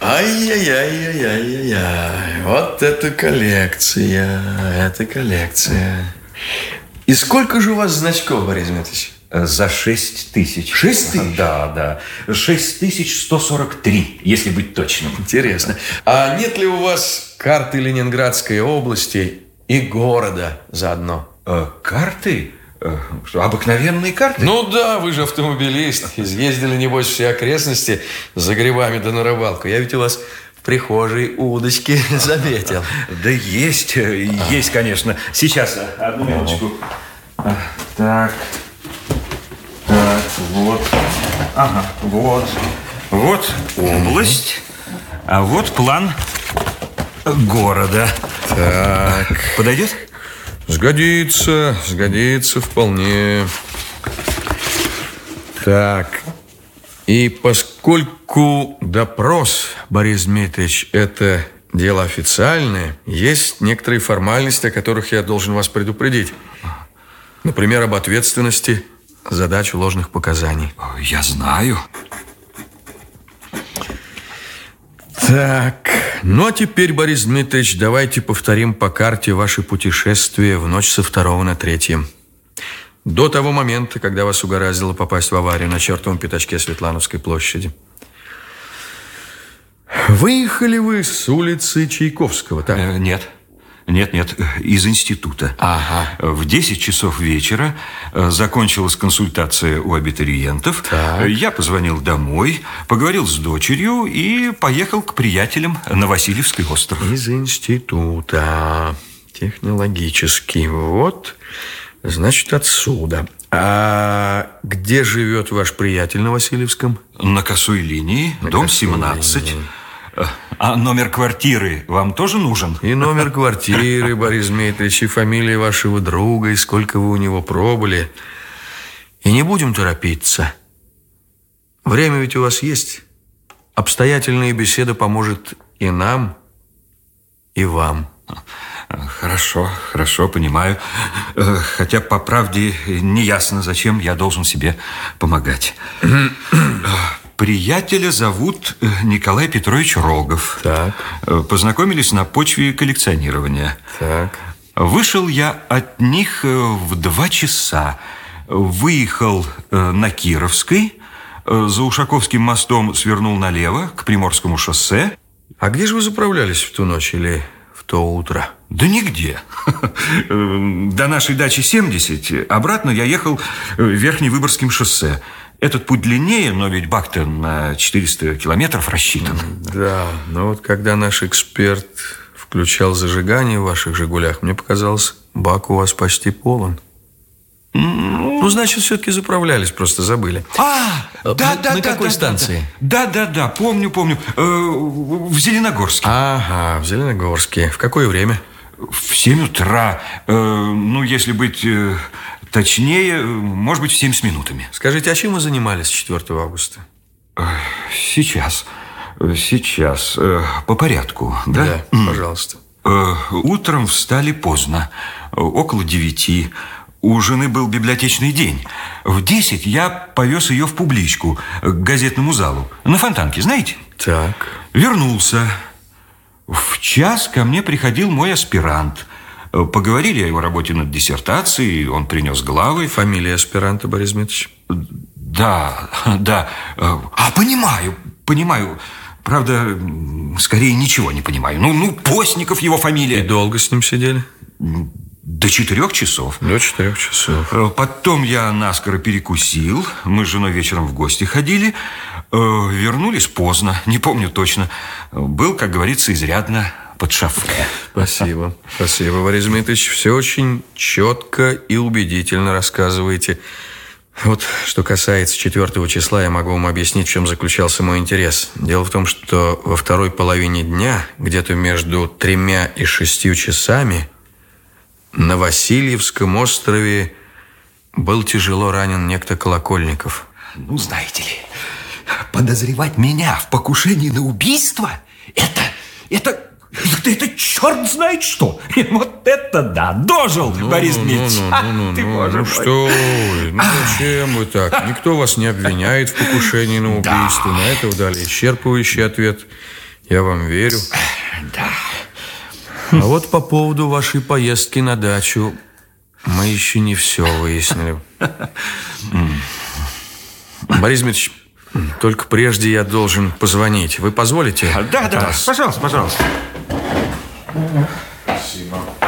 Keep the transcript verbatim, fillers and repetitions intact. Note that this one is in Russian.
Ай-яй-яй-яй-яй-яй. Вот это коллекция, это коллекция. И сколько же у вас значков, Борис Дмитриевич? За шесть тысяч. Шесть тысяч? Да, да. Шесть тысяч сто сорок три, если быть точным. Интересно. А нет ли у вас карты Ленинградской области и города заодно? Э, карты? Э, что, обыкновенные карты? Ну да, вы же автомобилист. Изъездили, небось, все окрестности за грибами да на рыбалку. Я ведь у вас в прихожей удочки заметил. Да есть, есть, конечно. Сейчас, одну минуточку. Так... Так, вот. Ага, вот. Вот область, а вот план города. Так. Подойдет? Сгодится, сгодится вполне. Так. И поскольку допрос, Борис Дмитриевич, это дело официальное, есть некоторые формальности, о которых я должен вас предупредить. Например, об ответственности за дачу ложных показаний. Я знаю. Так, ну а теперь, Борис Дмитриевич, давайте повторим по карте ваше путешествие в ночь со второго на третье. До того момента, когда вас угораздило попасть в аварию на чертовом пятачке Светлановской площади. Выехали вы с улицы Чайковского, так? Э, нет. Нет, нет, из института. Ага. В десять часов вечера закончилась консультация у абитуриентов. Так. Я позвонил домой, поговорил с дочерью и поехал к приятелям на Васильевский остров. Из института. Технологический. Вот, значит, отсюда. А где живет ваш приятель на Васильевском? На косой линии, на дом косой семнадцать. Линии. А номер квартиры вам тоже нужен? И номер квартиры, Борис Дмитриевич, и фамилия вашего друга, и сколько вы у него пробыли. И не будем торопиться. Время ведь у вас есть. Обстоятельная беседа поможет и нам, и вам. Хорошо, хорошо, понимаю. Хотя, по правде, неясно, зачем я должен себе помогать. Приятеля зовут Николай Петрович Рогов. Так. Познакомились на почве коллекционирования. Так. Вышел я от них в два часа. Выехал на Кировской, за Ушаковским мостом свернул налево к Приморскому шоссе. А где же вы заправлялись в ту ночь или в то утро? Да нигде. До нашей дачи семьдесят. Обратно я ехал Верхневыборгским шоссе. Этот путь длиннее, но ведь бак-то на четыреста километров рассчитан. Да, но вот когда наш эксперт включал зажигание в ваших «Жигулях», мне показалось, бак у вас почти полон. Ну, значит, все-таки заправлялись, просто забыли. А, да, да, да. На какой да, станции? Да, да, да, помню, помню. Э, в Зеленогорске. Ага, в Зеленогорске. В какое время? В семь утра. Э, ну, если быть э, точнее, может быть, в семь с минутами. Скажите, а чем вы занимались четвёртого августа? Э, сейчас. Сейчас. Э, по порядку, да? Да, пожалуйста. Э, утром встали поздно. Около девяти. У жены был библиотечный день. В десять я повез ее в публичку, к газетному залу. На Фонтанке, знаете? Так. Вернулся. В час ко мне приходил мой аспирант. Поговорили о его работе над диссертацией, он принес главы. Фамилия аспиранта, Борис Дмитриевич? Да, да. А, понимаю, понимаю. Правда, скорее ничего не понимаю. Ну, ну, Постников его фамилия. И долго с ним сидели? До четырех часов. До четырех часов. Потом я наскоро перекусил. Мы с женой вечером в гости ходили. Вернулись поздно, не помню точно. Был, как говорится, изрядно под шофе. Спасибо, спасибо, Борис Дмитриевич. Все очень четко и убедительно рассказываете. Вот, что касается четвертого числа, я могу вам объяснить, в чем заключался мой интерес. Дело в том, что во второй половине дня, где-то между тремя и шестью часами, на Васильевском острове был тяжело ранен некто Колокольников. Ну, знаете ли, подозревать меня в покушении на убийство, это, это, это, это черт знает что. Вот это да, дожил, ну, Борис ну, Дмитриевич. Ну, а, ну, ну, ты, ну, боже ну мой. что вы, ну зачем вы так? Никто вас не обвиняет в покушении на убийство. Да. На это дали исчерпывающий ответ. Я вам верю. Да. А вот по поводу вашей поездки на дачу мы еще не все выяснили. Борис Дмитриевич, только прежде я должен позвонить. Вы позволите? Да, да, пожалуйста, пожалуйста. Спасибо.